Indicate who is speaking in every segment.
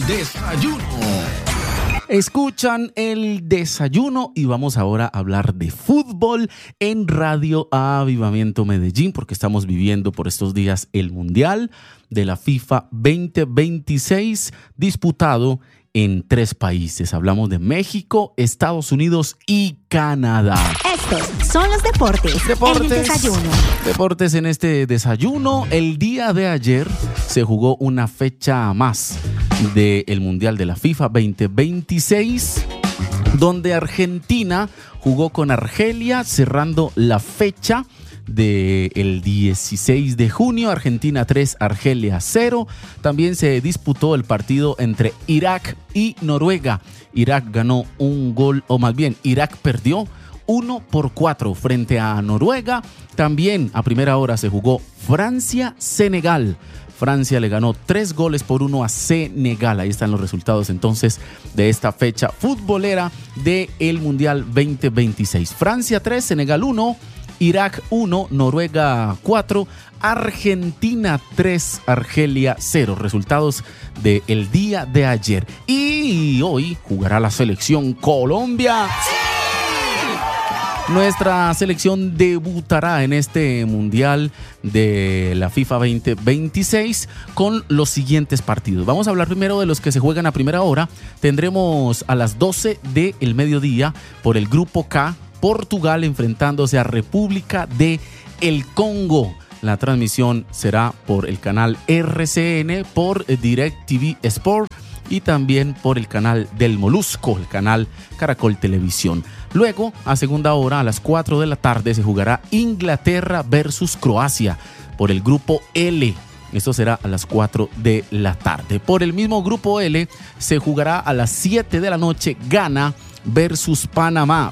Speaker 1: desayuno. Escuchan el desayuno y vamos ahora a hablar de fútbol en Radio Avivamiento Medellín, porque estamos viviendo por estos días el Mundial de la FIFA 2026 disputado en 3 países. Hablamos de México, Estados Unidos y Canadá.
Speaker 2: Estos son los deportes en el desayuno.
Speaker 1: Deportes en este desayuno. El día de ayer se jugó una fecha más del Mundial de la FIFA 2026, donde Argentina jugó con Argelia, cerrando la fecha del 16 de junio, Argentina 3, Argelia 0. También se disputó el partido entre Irak y Noruega. Irak ganó un gol, o más bien, Irak perdió 1-4 frente a Noruega. También a primera hora se jugó Francia-Senegal. Francia le ganó 3-1 a Senegal. Ahí están los resultados entonces de esta fecha futbolera del Mundial 2026. Francia 3, Senegal 1, Irak 1, Noruega 4, Argentina 3, Argelia 0. Resultados del día de ayer. Y hoy jugará la selección Colombia. Nuestra selección debutará en este Mundial de la FIFA 2026 con los siguientes partidos. Vamos a hablar primero de los que se juegan a primera hora. Tendremos a las 12 del mediodía por el Grupo K, Portugal enfrentándose a República de el Congo. La transmisión será por el canal RCN, por DirecTV Sport y también por el canal del Molusco, el canal Caracol Televisión. Luego, a segunda hora, a las 4 de la tarde, se jugará Inglaterra versus Croacia por el Grupo L. Esto será a las 4 de la tarde. Por el mismo Grupo L, se jugará a las 7 de la noche Ghana versus Panamá.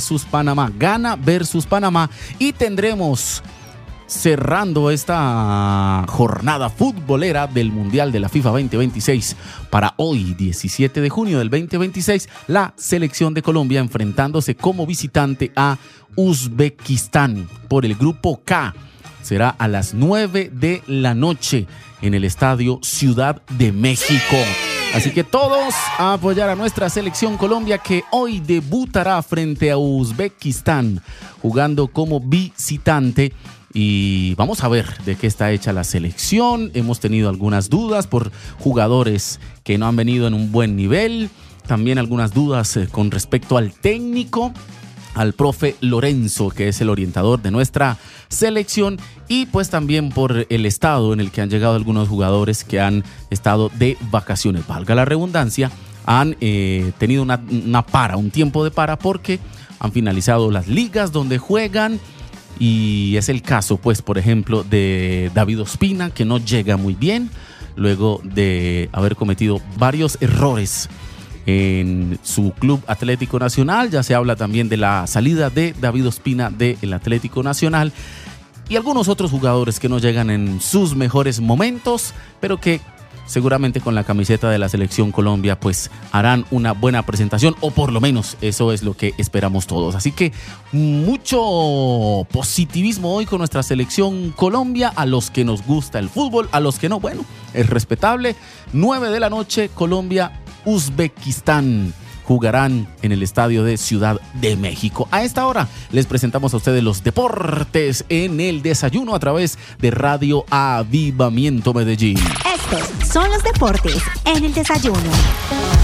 Speaker 1: Ghana versus Panamá. Y tendremos, cerrando esta jornada futbolera del Mundial de la FIFA 2026 para hoy, 17 de junio del 2026, la selección de Colombia enfrentándose como visitante a Uzbekistán por el Grupo K. Será a las 9 de la noche en el Estadio Ciudad de México. Así que todos a apoyar a nuestra selección Colombia, que hoy debutará frente a Uzbekistán jugando como visitante. Y vamos a ver de qué está hecha la selección. Hemos tenido algunas dudas por jugadores que no han venido en un buen nivel. También algunas dudas con respecto al técnico, al profe Lorenzo, que es el orientador de nuestra selección. Y pues también por el estado en el que han llegado algunos jugadores que han estado de vacaciones. Valga la redundancia, han tenido un tiempo de para, porque han finalizado las ligas donde juegan. Y es el caso, pues, por ejemplo, de David Ospina, que no llega muy bien, luego de haber cometido varios errores en su Club Atlético Nacional. Ya se habla también de la salida de David Ospina del Atlético Nacional. Y algunos otros jugadores que no llegan en sus mejores momentos, pero que seguramente con la camiseta de la selección Colombia pues harán una buena presentación, o por lo menos eso es lo que esperamos todos. Así que mucho positivismo hoy con nuestra selección Colombia. A los que nos gusta el fútbol, a los que no, bueno, es respetable. 9 de la noche, Colombia, Uzbekistán. Jugarán en el estadio de Ciudad de México. A esta hora les presentamos a ustedes los deportes en el desayuno a través de Radio Avivamiento Medellín.
Speaker 2: Estos son los deportes en el desayuno.